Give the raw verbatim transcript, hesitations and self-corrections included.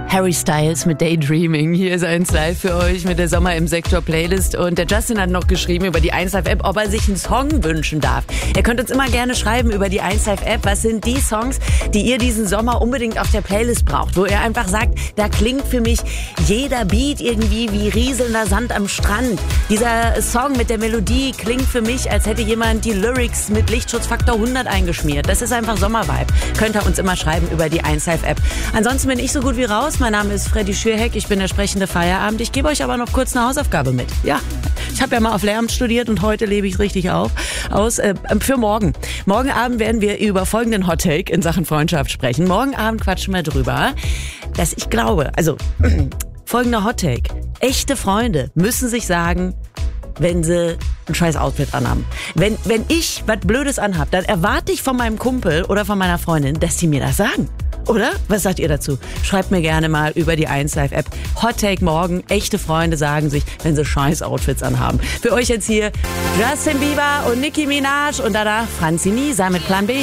Harry Styles mit Daydreaming. Hier ist eins live für euch mit der Sommer im Sektor Playlist. Und der Justin hat noch geschrieben über die eins Live App, ob er sich einen Song wünschen darf. Ihr könnt uns immer gerne schreiben über die eins Live App. Was sind die Songs, die ihr diesen Sommer unbedingt auf der Playlist braucht? Wo ihr einfach sagt, da klingt für mich jeder Beat irgendwie wie rieselnder Sand am Strand. Dieser Song mit der Melodie klingt für mich, als hätte jemand die Lyrics mit Lichtschutzfaktor hundert eingeschmiert. Das ist einfach Sommervibe. Könnt ihr uns immer schreiben über die eins Live App. Ansonsten bin ich so gut wie raus. Mein Name ist Freddy Schürheck, ich bin der sprechende Feierabend. Ich gebe euch aber noch kurz eine Hausaufgabe mit. Ja, ich habe ja mal auf Lehramt studiert und heute lebe ich richtig auf. Aus äh, für morgen. Morgen Abend werden wir über folgenden Hot Take in Sachen Freundschaft sprechen. Morgen Abend quatschen wir drüber, dass ich glaube, also folgender Hot Take. Echte Freunde müssen sich sagen, wenn sie ein scheiß Outfit anhaben. Wenn, wenn ich was Blödes anhab, dann erwarte ich von meinem Kumpel oder von meiner Freundin, dass die mir das sagen. Oder? Was sagt ihr dazu? Schreibt mir gerne mal über die eins Live App. Hot Take morgen. Echte Freunde sagen sich, wenn sie scheiß Outfits anhaben. Für euch jetzt hier Justin Bieber und Nicki Minaj und danach Franzi Nisa mit Plan B.